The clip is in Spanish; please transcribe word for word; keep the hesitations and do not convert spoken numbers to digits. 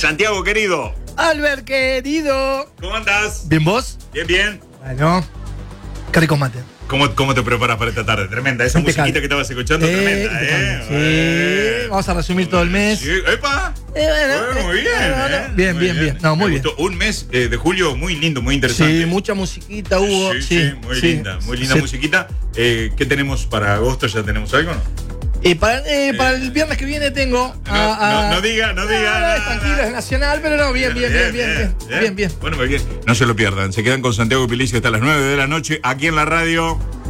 Santiago, querido. Albert, querido. ¿Cómo andás? ¿Bien vos? Bien, bien. Bueno, qué rico mate. ¿Cómo, ¿Cómo te preparas para esta tarde? Tremenda. Esa Impecable. musiquita que estabas escuchando, Eh, tremenda, ¿eh? Sí, Eh. vamos a resumir todo el mes. Sí. ¡Epa! Eh, bueno, Bueno, muy bien, bueno, ¿eh? Bien, Muy bien, bien. No, muy Me bien. gustó. Un mes eh, de julio muy lindo, muy interesante. Sí, mucha musiquita hubo. Sí, Sí, sí, muy sí. linda, muy linda Sí. musiquita. Eh, ¿Qué tenemos para agosto? ¿Ya tenemos algo, no? Y para, eh, para el viernes que viene tengo. No, a- a- no, no diga, no diga. No, no, es tranquilo, no. es nacional, pero no, bien, bien, bien, bien, bien. Bien, bien. Bueno, muy bien. No se lo pierdan. Se quedan con Santiago Pilicio hasta las nueve de la noche aquí en la radio.